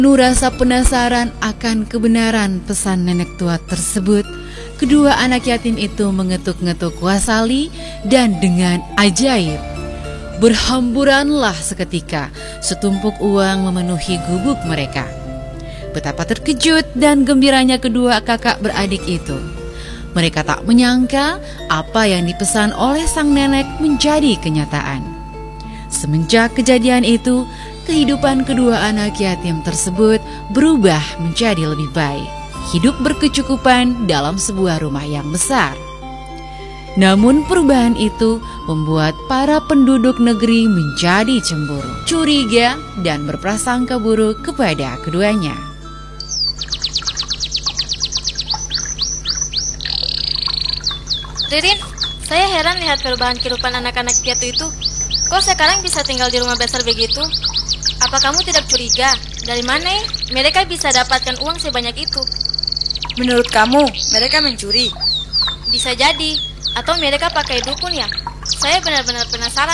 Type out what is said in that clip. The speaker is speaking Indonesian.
Penuh rasa penasaran akan kebenaran pesan nenek tua tersebut, kedua anak yatim itu mengetuk-ngetuk kuasali dan dengan ajaib berhamburanlah seketika setumpuk uang memenuhi gubuk mereka. Betapa terkejut dan gembiranya kedua kakak beradik itu. Mereka tak menyangka apa yang dipesan oleh sang nenek menjadi kenyataan. Semenjak kejadian itu, kehidupan kedua anak yatim tersebut berubah menjadi lebih baik. Hidup berkecukupan dalam sebuah rumah yang besar. Namun perubahan itu membuat para penduduk negeri menjadi cemburu, curiga, dan berprasangka buruk kepada keduanya. Ririn, saya heran lihat perubahan kehidupan anak-anak piatu itu. Kok sekarang bisa tinggal di rumah besar begitu? Apa kamu tidak curiga? Dari mana mereka bisa dapatkan uang sebanyak itu? Menurut kamu, mereka mencuri? Bisa jadi, atau mereka pakai dukun ya? Saya benar-benar penasaran.